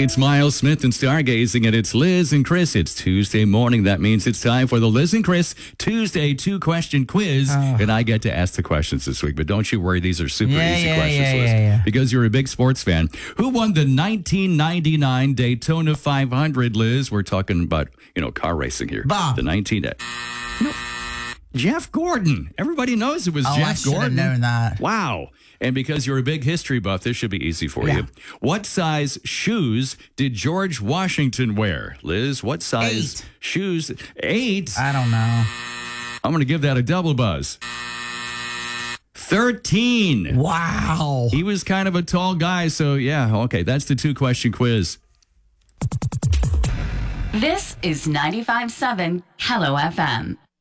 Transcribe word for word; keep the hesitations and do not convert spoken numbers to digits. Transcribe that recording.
It's Miles Smith and Stargazing, and it's Liz and Chris. It's Tuesday morning. That means it's time for the Liz and Chris Tuesday two-question quiz. Oh. And I get to ask the questions this week. But don't you worry, these are super yeah, easy yeah, questions, yeah, Liz. Yeah, yeah. Because you're a big sports fan. Who won the nineteen ninety-nine Daytona five hundred, Liz? We're talking about, you know, car racing here. Bob. The nineteen... No. Jeff Gordon. Everybody knows it was oh, Jeff I should Gordon. have known that. Wow. And because you're a big history buff, this should be easy for yeah. you. What size shoes did George Washington wear? Liz, what size Eight. shoes? Eight? I don't know. I'm going to give that a double buzz. thirteen. Wow. He was kind of a tall guy, so yeah, okay, that's the two-question quiz. This is ninety-five point seven Hello F M.